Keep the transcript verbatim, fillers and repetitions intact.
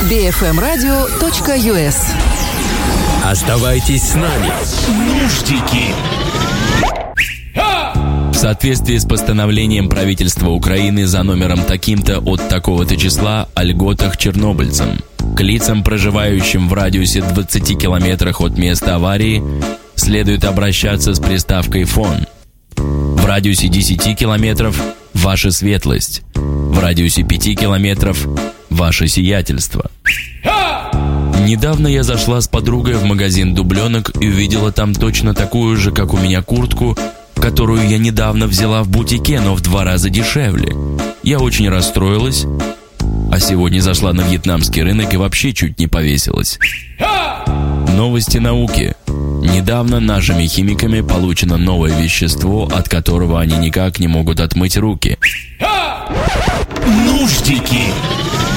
би эф эм радио точка ю эс. Оставайтесь с нами. Нуждики. В соответствии с постановлением правительства Украины за номером таким-то от такого-то числа о льготах чернобыльцам, к лицам, проживающим в радиусе двадцати километрах от места аварии, следует обращаться с приставкой «фон». В радиусе десяти километров – «Ваша светлость». В радиусе пяти километров – «Ваше сиятельство». Недавно я зашла с подругой в магазин дубленок и увидела там точно такую же, как у меня, куртку, которую я недавно взяла в бутике, но в два раза дешевле. Я очень расстроилась, а сегодня зашла на вьетнамский рынок и вообще чуть не повесилась. Новости науки. Недавно нашими химиками получено новое вещество, от которого они никак не могут отмыть руки. Нуждики.